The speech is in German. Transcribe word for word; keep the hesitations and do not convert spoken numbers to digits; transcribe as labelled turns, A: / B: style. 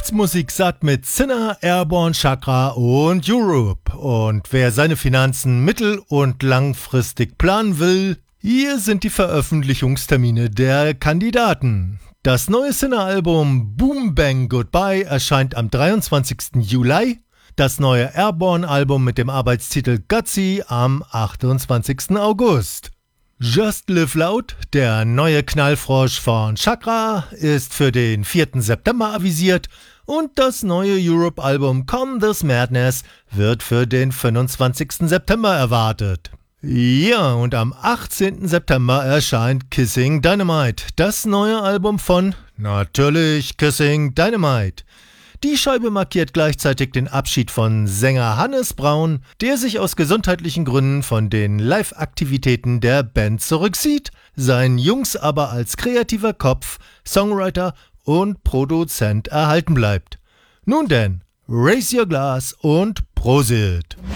A: Musik satt mit Sinner, Airborne, Chakra und Europe. Und wer seine Finanzen mittel- und langfristig planen will, hier sind die Veröffentlichungstermine der Kandidaten. Das neue Sinner-Album Boom Bang Goodbye erscheint am dreiundzwanzigsten Juli. Das neue Airborne-Album mit dem Arbeitstitel Gutsy am achtundzwanzigsten August. Just Live Loud, der neue Knallfrosch von Chakra, ist für den vierten September avisiert und das neue Europe-Album Come This Madness wird für den fünfundzwanzigsten September erwartet. Ja, und am achtzehnten September erscheint Kissing Dynamite, das neue Album von, natürlich, Kissing Dynamite. Die Scheibe markiert gleichzeitig den Abschied von Sänger Hannes Braun, der sich aus gesundheitlichen Gründen von den Live-Aktivitäten der Band zurückzieht, seinen Jungs aber als kreativer Kopf, Songwriter und Produzent erhalten bleibt. Nun denn, raise your glass und Prosit!